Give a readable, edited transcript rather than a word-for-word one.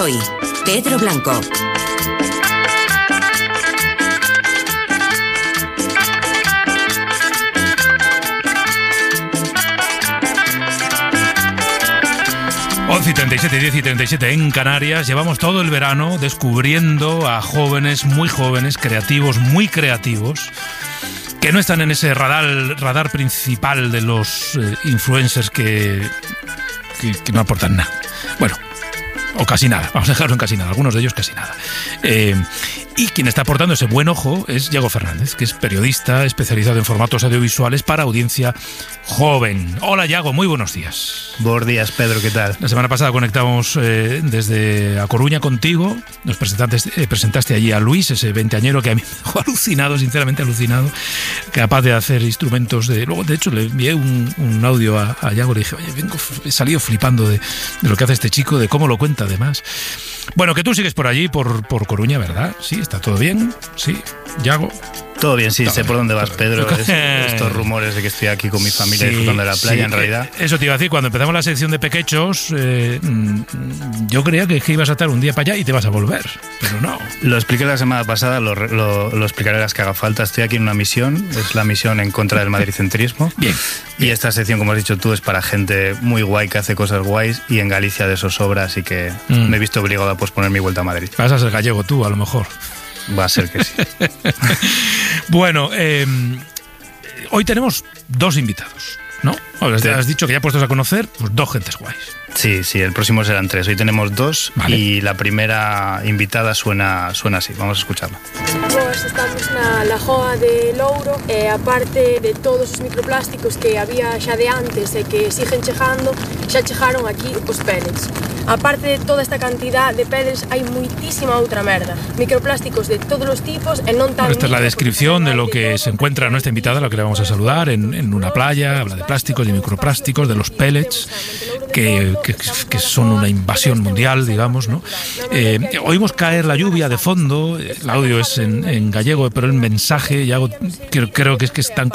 Hoy, Pedro Blanco. Y 37, 10 y 37 en Canarias. Llevamos todo el verano descubriendo a jóvenes, muy jóvenes, creativos, muy creativos, que no están en ese radar principal de los influencers que no aportan nada. Bueno, o casi nada, vamos a dejarlo en casi nada, algunos de ellos casi nada. Y quien está aportando ese buen ojo es Yago Fernández, que es periodista especializado en formatos audiovisuales para audiencia joven. Hola Yago, muy buenos días. Buenos días, Pedro, ¿qué tal? La semana pasada conectamos desde A Coruña contigo, nos presentaste allí a Luis, ese veinteañero que a mí me dejó alucinado, sinceramente alucinado, capaz de hacer instrumentos de... Luego, de hecho, le envié un audio a Yago, le dije, oye, he salido flipando de lo que hace este chico, de cómo lo cuenta además. Bueno, que tú sigues por allí, por Coruña, ¿verdad? Sí, ¿está todo bien? Sí, Yago. Todo bien, sí, sé por dónde vas, Pedro. Estos rumores de que estoy aquí con mi familia disfrutando de la playa, en realidad. Eso te iba a decir, cuando empezamos la sección de pequechos, yo creía que ibas a estar un día para allá y te vas a volver, pero no. Lo expliqué la semana pasada, lo explicaré las que haga falta. Estoy aquí en una misión, es la misión en contra del madricentrismo. Bien. Y esta sección, como has dicho tú, es para gente muy guay que hace cosas guays, y en Galicia de eso sobra, así que me he visto obligado a posponer mi vuelta a Madrid. Vas a ser gallego tú, a lo mejor. Va a ser que sí. Bueno, hoy tenemos dos invitados, ¿no? Has dicho que ya puestos a conocer, pues dos gentes guays. Sí, el próximo serán tres. Hoy tenemos dos, vale. Y la primera invitada suena así. Vamos a escucharla. Nós estamos na Lagoa de Louro e aparte de todos os microplásticos que había xa de antes e que siguen chegando, xa chegaron aquí os pellets. Aparte de toda esta cantidad de pellets, hai muitísima outra merda. Microplásticos de todos os tipos e non tan... Esta es la descripción de lo que se encuentra nuestra invitada, a la que le vamos a saludar, en una playa. Habla de plásticos, de microplásticos, de los pellets, que son una invasión mundial, digamos, ¿no? Oímos caer la lluvia de fondo, el audio es en gallego, pero el mensaje, ya creo que es tan